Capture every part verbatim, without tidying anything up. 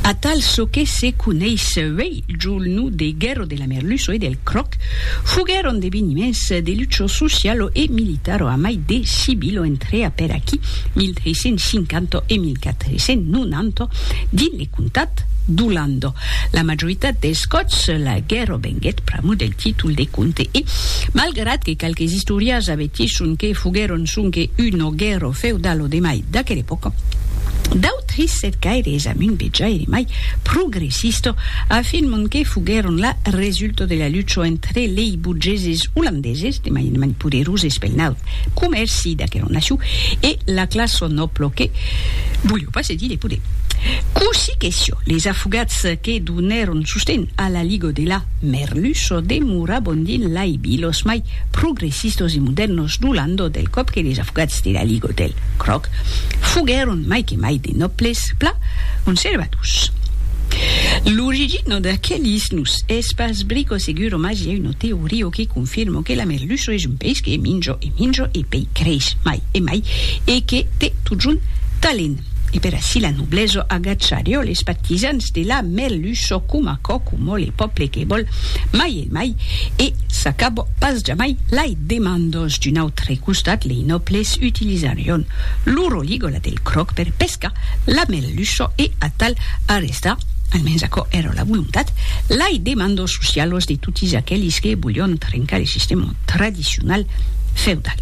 A tal so che se cuneissevei giul nu de guerro de la Merluzo e del Croc, fugeron de binimens de lucio socialo e militaro a mai de civilo entre per aquí miltrecentcinquanta e milquatrecentnonanta din le cuntat d'Ulando. La maggiorità des Scots la guerra venguet pramu del titol de conte e, malgrat che qualche historias avetissun che fugeron sun che uno guerro feudalo de mai da quell'epoca, d'autri cercaire esamin beggiaire mai progressisto afirmano che fugeron la risultato della luce entre le burgeses ulandeses de mai manipuleruse spelnaut commerci da che non nasciu e la classe nobile che voglio pas se dire pure. Così che sio, les affugats che doneron susten alla Liga de la Merluzo demurabondin lai bilos mai progressistos e modernos d'Ulando del cop che les affugats de la Liga del Croc fugeron mai che mai de nobles pla conservatus. L'origine d'aquellis nus es pas brico seguro, mas hi ha una teoria che conferma che la Merluzo és un país que minjo e minjo e pei creix mai e mai e che té tutjun talent. E per així la noblesa agacciario les partisans de la Merluzo come como le poble che vol mai e mai e s'acabo pas jamai lai demandos d'un altre costat le nobles utilitzarion loro ligola del Croc per pesca la Merluzo e a tal arrestar almens aco era la voluntat lai demandos socialos de tutti aquells que voglion trencar il sistema tradicional feudal.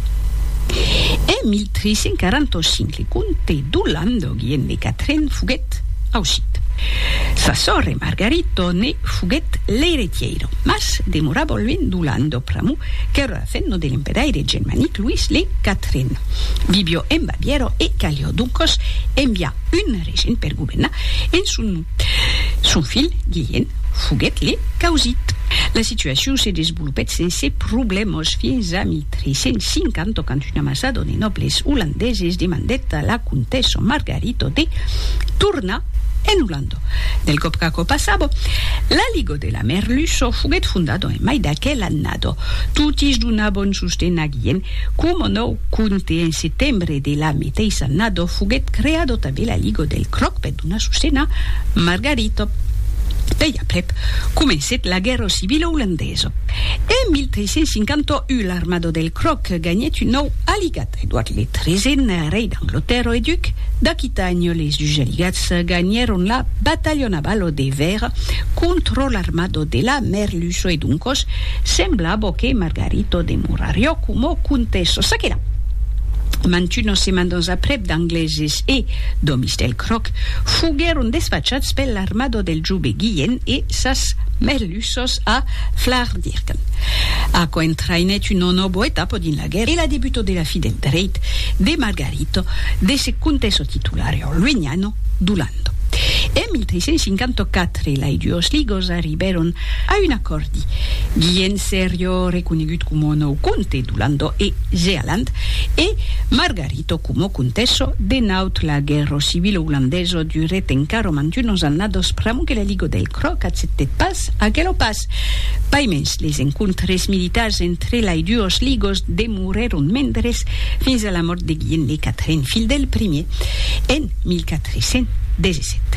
En miltrecentquarantacinc, le conte d'Ulando guien de Catherine fuguet ausit. Sa sorre Margarito ne fuguet l'heretiero, mas demorava volvent d'Ulando pramu, che era fenno dell'imperaire germanic Luis le Catherine. Vivio en Baviero e calio duncos envia un regent per governar en son, son fil guien fuguet le causit. La situació s'ha desenvolupat sense problemes fins a miltrecentcinquanta, quand un ambassado de nobles holandeses demandet a la contessa Margarito de tornar en Ulando. Del cop que passava, la Liga de la Merluzo fuguet fundado en mai d'aquell annado. Tutis donaven susten a guien, com nou conte en setembre de la mateixa annado fuguet creado també la Liga del Croc per donar susten a Margarito. Pei aprep comencet la guerra civile holandesa. En miltrecentcinquanta-u l'armado del Croc gagnet un nou aliat. Edouard le treizième, rei d'Angleterra e duc d'Aquitania, les dus aligats gagneron la battaglia navale de Vera contro l'armado de la Merluzo e duncos semblava che Margarito demorario como contesso. Sa che là mantuno semandons aprep d'angleses e domis del Croc fugeron desfacciats per l'armado del Giube Guillen e sas Merluzos a Vlaardingen. Aco entrainet una nova etapa din la guerra e la debuto de la fi del dreit de Margarito de se contesso titulario luignano d'Ulando. En miltrecentcinquanta-quatre lai dues ligos arriberon a un accordi. Guillen serio reconegut como nou conte d'Ulando e Zeeland e Margarito como contesso de naut la guerra civile holandesa duret encaro mantunos annados pramu que la Liga del Croc acceptet pas aquelo pas. Paimens les encontres militars entre lai dues ligos demoreron mendres fins a la mort de Guillen le Catherine, fill del primer, en milquatrecentdezesset.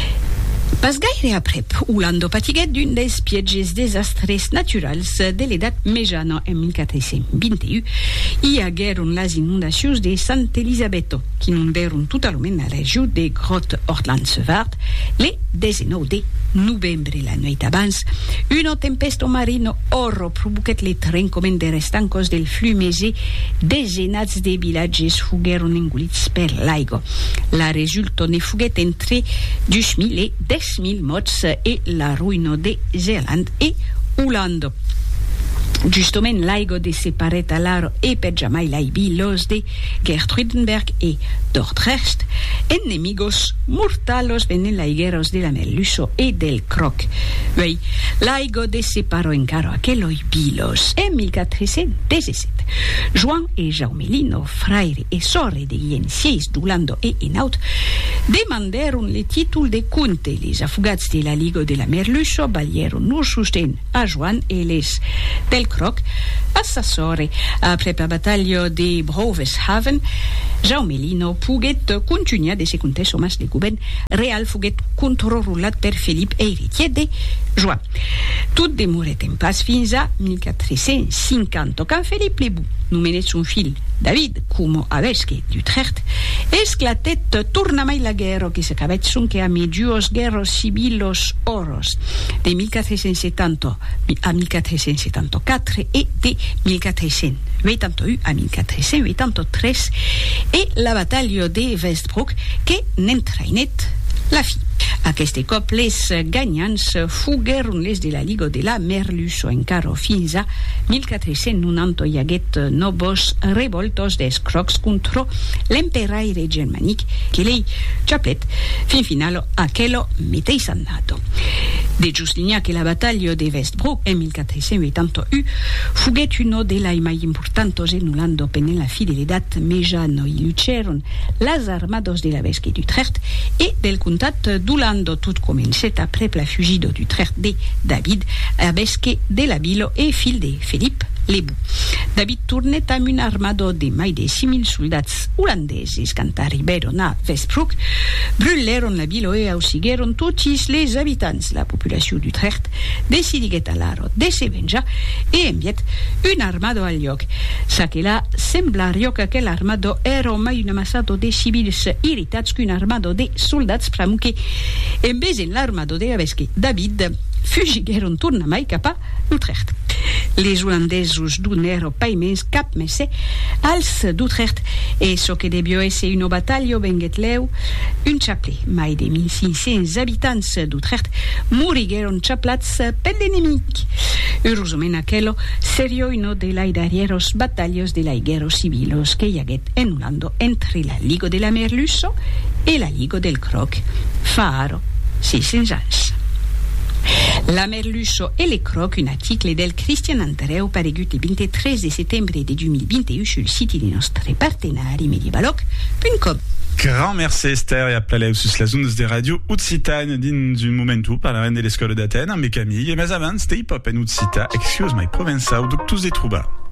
Pas gaire aprep, Ulando patiguet d'un des pièges desastres naturals de l'edat mejana en milquatrecentvinti-u i agueron las inundacions de Sant Elisabeto, qui inunderon totalment la regió de Groot-Hortland-Sevard le desenou de novembre. La noit abans, una tempesta marina oro provoquet le trencoment de restancos del flux e desenats de vilatges fugeron engolits per l'aigua. La resulta ne fuguet entre dos mil e dez mil morts e la ruïna de Zeeland e Ulando. Justament l'aigua de separet a l'aro e per jamai lai bilos de Gertrudenberg e Dordrecht, enemigos mortalos venen laigueros de la Merluzo e del Croc. Vei, l'aigua de separo encaro aqueloi bilos en milquatrecentdezesset. Joan e Jaumelino, fraire e sorre de Guillen d'Ulando e Enaut, demanderon le títol de conte. Les afugats de la Liga de la Merluzo valieron nur susten a Joan e les del Croc, a Sassore, après la bataille de Broveshaven, Jaume Lino poguet continuar de se compter somas de govern real foguet controlat per Felip e héritier de Joan. Tot demoret en pas fins a mil quatre-cents cinquanta, quand Felip le Bou nomenet son fill David como avesque d'Utrecht, esclatet tornamai la guerra que s'acabat sonque a medios guerros civilos oros de mil quatre-cents setanta a mil quatre-cents setanta-quatre et de mil quatre-cents vuitanta-un a mil quatre-cents vuitanta-tres et la bataille de Westbrook que n'entrainet la fi. Aquest cop les gagnants fugueron les de la Liga de la Merluço encara fins a mil quatre-cents noranta hi haguet novos revoltos dels crocs contra l'emperaire germanic que lei chaplet fin finalo aquello mateix annato. De Justigna que la battaglia de Westbrook en mil quatre-cents vuitanta-un fuguet uno de la mai importantos enulando penen la fidelidad mejano i luceron las armados de la vesque d'Utrecht e del comtat d'Ulando tot comencet après la fugida d'Utrecht de David a vesque de la Bilo e fill de Felip le Bou. David tornet amb un armado de mai de cinc mil soldats holandeses quand arriberon a Westbrook, brûleron la Bilo e ausigueron tots les habitants. La populació d'Utrecht decidiguet alaro de se venjar e enviet un armado al lloc. S'aquela semblario que aquel armado era mai un amassado de civils irritats qu'un armado de soldats pramuque. En vez en l'armado de avesque David fugigueron tornamai cap a Utrecht. Les holandesos donèron paiments cap messe als d'Utrecht e so que debió ésser una batalha venguet leu un chaplé. Mai de mil cinc-cents habitants d'Utrecht morigueron chaplats per l'enemic. Heurosament aquello serio uno de las darrieros batallas de la guerra civilos que hi haguet en Holanda entre la Liga de la Merluço e la Liga del Croc fa ara sis-cents anys. La Merluço et les Crocs, un article del Christian Andreu paregut el vint-i-tres de setembre de deux mille vingt-et-un sur le site de nostre partenari medievaloc punt com. Grand merci Esther et appelez sus la zone de radio Utsitane din du momentu par la reine de l'escole d'Athènes, mais Camille et mais avant, stay pop en Utsita, excuse my provençal, donc tous des troubards.